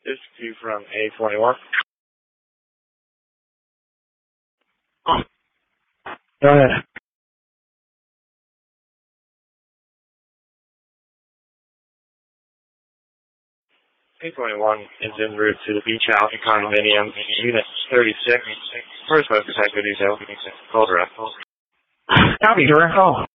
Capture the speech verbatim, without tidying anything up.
This is you from A twenty-one. Go ahead. A twenty-one is en route to the beach house condominium, unit thirty-six. First most detective detail. Call direct. Copy, direct call.